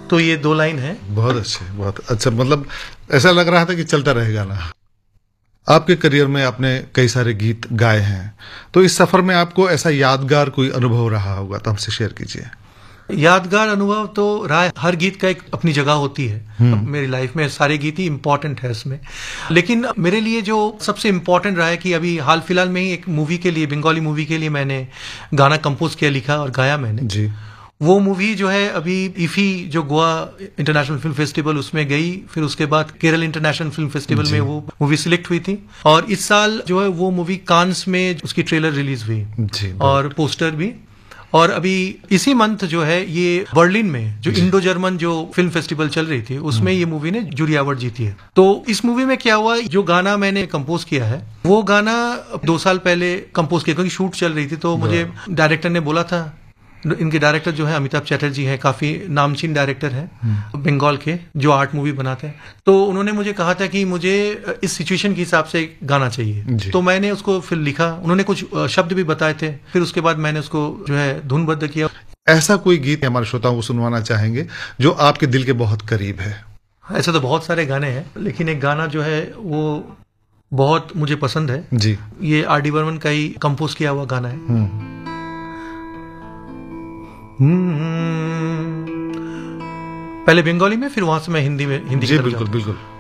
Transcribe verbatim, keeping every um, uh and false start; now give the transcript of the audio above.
तो ये दो लाइन है। बहुत अच्छे, बहुत अच्छा। मतलब ऐसा लग रहा था कि चलता रहेगा ना। आपके करियर में आपने कई सारे गीत गाए हैं, तो इस सफर में आपको ऐसा यादगार कोई अनुभव रहा होगा तो हमसे शेयर कीजिए। यादगार अनुभव तो रहा है, हर गीत का एक अपनी जगह होती है। मेरी लाइफ में सारे गीत ही इम्पोर्टेंट है इसमें, लेकिन मेरे लिए जो सबसे इम्पोर्टेंट रहा है कि अभी हाल फिलहाल में ही एक मूवी के लिए, बंगाली मूवी के लिए मैंने गाना कंपोज किया, लिखा और गाया मैंने जी। वो मूवी जो है अभी इफी जो गोवा इंटरनेशनल फिल्म फेस्टिवल उसमें गई, फिर उसके बाद केरल इंटरनेशनल फिल्म फेस्टिवल में वो मूवी सिलेक्ट हुई थी, और इस साल जो है वो मूवी कांस में उसकी ट्रेलर रिलीज हुई जी, और पोस्टर भी। और अभी इसी मंथ जो है ये बर्लिन में जो इंडो जर्मन जो फिल्म फेस्टिवल चल रही थी उसमें ये मूवी ने जूरी अवार्ड जीती है। तो इस मूवी में क्या हुआ, जो गाना मैंने कंपोज किया है वो गाना दो साल पहले कंपोज किया, क्योंकि शूट चल रही थी। तो मुझे डायरेक्टर ने बोला था, इनके डायरेक्टर जो है अमिताभ चैटर्जी हैं, काफी नामचीन डायरेक्टर हैं बंगाल के, जो आर्ट मूवी बनाते हैं। तो उन्होंने मुझे कहा था कि मुझे इस सिचुएशन के हिसाब से गाना चाहिए, तो मैंने उसको फिर लिखा। उन्होंने कुछ शब्द भी बताए थे, फिर उसके बाद मैंने उसको जो है धुनबद्ध किया। ऐसा कोई गीत हमारे श्रोताओं को सुनवाना चाहेंगे जो आपके दिल के बहुत करीब है? ऐसा तो बहुत सारे गाने हैं, लेकिन एक गाना जो है वो बहुत मुझे पसंद है जी। ये आर डी बर्मन का ही कंपोज किया हुआ गाना है। पहले बंगाली में, फिर वहां से मैं हिंदी में हिंदी जी बिल्कुल बिल्कुल।